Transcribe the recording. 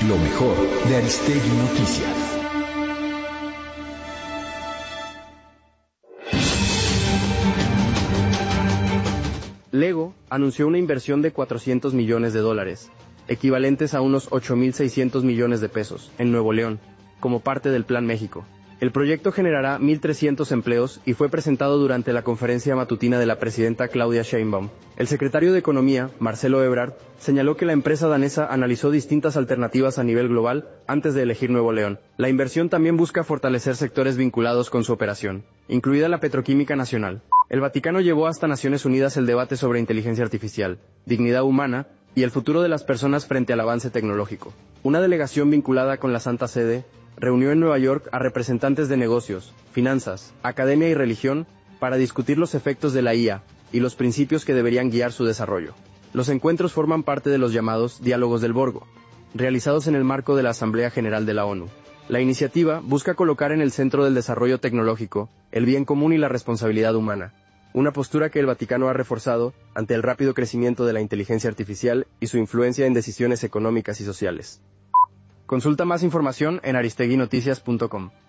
Lo mejor de Aristegui Noticias. Lego anunció una inversión de $400 millones, equivalentes a unos 8.600 millones de pesos, en Nuevo León, como parte del Plan México. El proyecto generará 1.300 empleos y fue presentado durante la conferencia matutina de la presidenta Claudia Sheinbaum. El secretario de Economía, Marcelo Ebrard, señaló que la empresa danesa analizó distintas alternativas a nivel global antes de elegir Nuevo León. La inversión también busca fortalecer sectores vinculados con su operación, incluida la petroquímica nacional. El Vaticano llevó hasta Naciones Unidas el debate sobre inteligencia artificial, dignidad humana y el futuro de las personas frente al avance tecnológico. Una delegación vinculada con la Santa Sede reunió en Nueva York a representantes de negocios, finanzas, academia y religión para discutir los efectos de la IA y los principios que deberían guiar su desarrollo. Los encuentros forman parte de los llamados Diálogos del Borgo, realizados en el marco de la Asamblea General de la ONU. La iniciativa busca colocar en el centro del desarrollo tecnológico el bien común y la responsabilidad humana, una postura que el Vaticano ha reforzado ante el rápido crecimiento de la inteligencia artificial y su influencia en decisiones económicas y sociales. Consulta más información en aristeguinoticias.com.